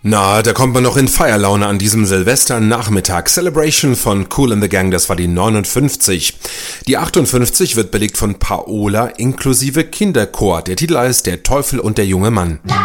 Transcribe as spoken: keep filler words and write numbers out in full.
Na, da kommt man noch in Feierlaune an diesem Silvesternachmittag. Celebration von Kool and the Gang, das war die neunundfünfzig. Die achtundfünfzig wird belegt von Paola inklusive Kinderchor. Der Titel heißt Der Teufel und der junge Mann.